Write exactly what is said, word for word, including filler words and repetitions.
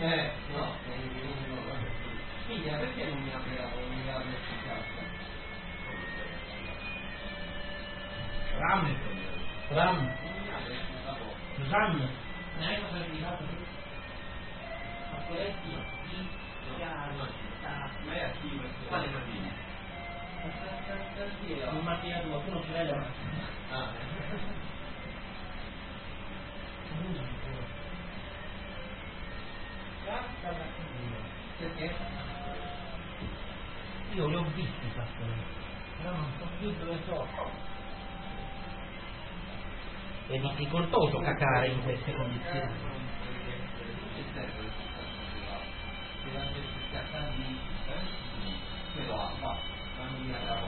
Eh, no, figlia, perché non mi ha pregato, non mi ha messo in casa? Ram, Ram, Non mi ha messo in casa. Ram, neanche cosa hai dato? Ma questi, chi, chiaro, sta, ma è attivo, quale mattina? La mattina tua, tu non ce l'hai la mattina. Ah, perché? Io li ho visti i pastori, però non so più dove sono. È difficoltoso cacare in queste condizioni. Quello ha, va, non mi ha